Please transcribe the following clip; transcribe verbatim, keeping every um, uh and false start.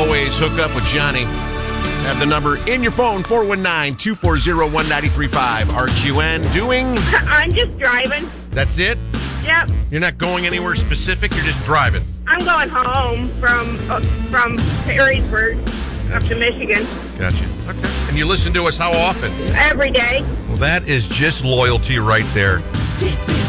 always hook up with Johnny. Have the number in your phone, four one nine, two four zero, one nine three five. R Q N doing? I'm just driving. That's it? Yep. You're not going anywhere specific? You're just driving? I'm going home from uh, from Perrysburg up to Michigan. Gotcha. Okay. And you listen to us how often? Every day. Well, that is just loyalty right there.